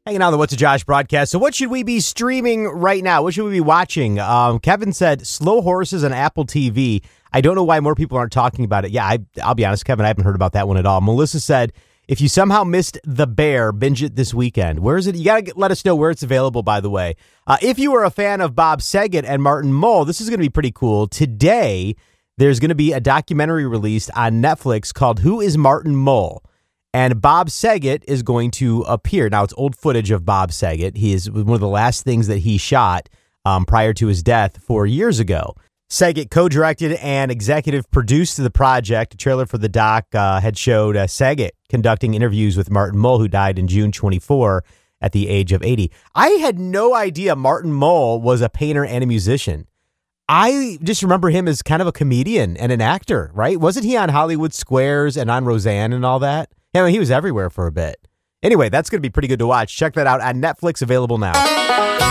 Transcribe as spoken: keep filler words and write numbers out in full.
Hanging on the What's a Josh broadcast. So what should we be streaming right now? What should we be watching? Um, Kevin said Slow Horses on Apple T V. I don't know why more people aren't talking about it. Yeah, I, I'll be honest, Kevin, I haven't heard about that one at all. Melissa said, if you somehow missed The Bear, binge it this weekend. Where is it? You got to let us know where it's available, by the way. Uh, if you are a fan of Bob Saget and Martin Mull, this is going to be pretty cool. Today, there's going to be a documentary released on Netflix called Who is Martin Mull? And Bob Saget is going to appear. Now, it's old footage of Bob Saget. He is one of the last things that he shot um, prior to his death four years ago. Saget co-directed and executive produced the project. A trailer for the doc uh, had showed uh, Saget conducting interviews with Martin Mull, who died in June twenty-fourth at the age of eighty. I had no idea Martin Mull was a painter and a musician. I just remember him as kind of a comedian and an actor, right? Wasn't he on Hollywood Squares and on Roseanne and all that? Yeah, I mean, he was everywhere for a bit. Anyway, that's going to be pretty good to watch. Check that out on Netflix, available now.